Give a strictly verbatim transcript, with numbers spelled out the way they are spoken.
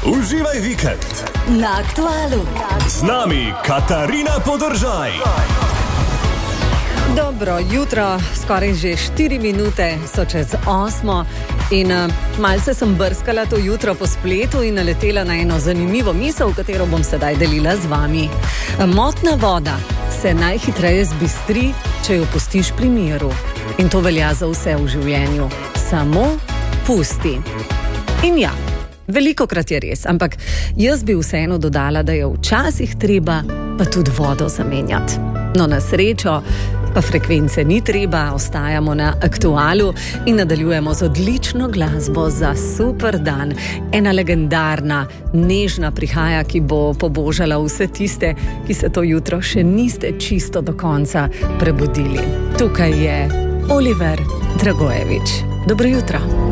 Uživaj vikend na Aktualu. Z nami Katarina Podržaj. Dobro jutro, skoraj že štiri minute so čez osmo in uh, malce sem brskala to jutro po spletu in naletela na eno zanimivo misel, katero bom sedaj delila z vami. Motna voda se najhitreje zbistri, če jo pustiš pri miru. In to velja za vse v življenju. Samo pusti. In ja, velikokrat je res, ampak jaz bi vseeno dodala, da je včasih treba pa tudi vodo zamenjati. No, na srečo pa frekvence ni treba, ostajamo na Aktualu in nadaljujemo z odlično glasbo za super dan. Ena legendarna, nežna prihaja, ki bo pobožala vse tiste, ki se to jutro še niste čisto do konca prebudili. Tukaj je Oliver Dragojevič. Dobro jutro.